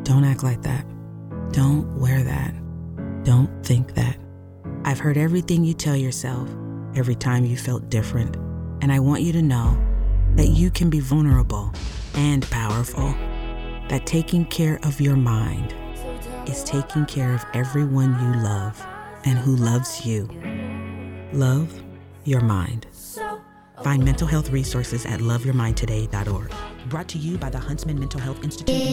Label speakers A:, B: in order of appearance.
A: Don't act like that. Don't wear that. Don't think that. I've heard everything you tell yourself every time you felt different, and I want you to know that you can be vulnerable and powerful, that taking care of your mind is taking care of everyone you love and who loves you. Love your mind. Find mental health resources at loveyourmindtoday.org. Brought to you by the Huntsman Mental Health Institute.